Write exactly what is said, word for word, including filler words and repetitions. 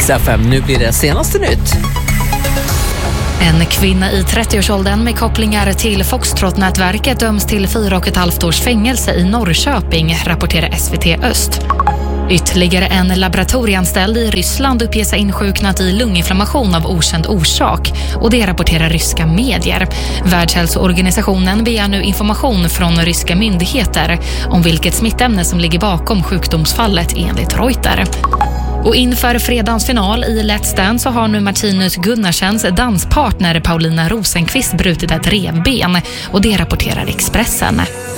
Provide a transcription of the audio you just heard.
Rix F M, nu blir det senaste nytt. En kvinna i trettioårsåldern med kopplingar till Foxtrot-nätverket döms till fyra och ett halvt års fängelse i Norrköping, rapporterar S V T Öst. Ytterligare en laboratorieanställd i Ryssland uppges ha insjuknat i lunginflammation av okänd orsak, och det rapporterar ryska medier. Världshälsoorganisationen begär nu information från ryska myndigheter om vilket smittämne som ligger bakom sjukdomsfallet enligt Reuters. Och inför fredagens final i Let's Dance så har nu Martinus Gunnarsens danspartner Paulina Rosenqvist brutit ett revben, och det rapporterar Expressen.